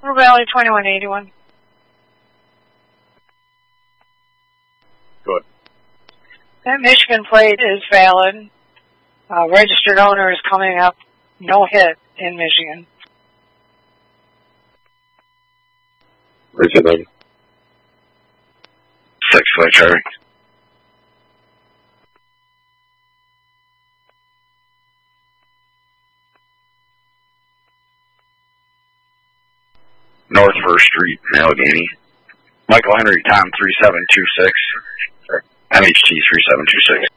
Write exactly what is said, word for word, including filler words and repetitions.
Blue Valley twenty-one eighty-one. Good. That Michigan plate is valid. Uh, registered owner is coming up. No hit in Michigan. Resume. Six flight Charlie. North First Street, Allegheny. Michael Henry, Tom three seven two six. M H T three seven two six.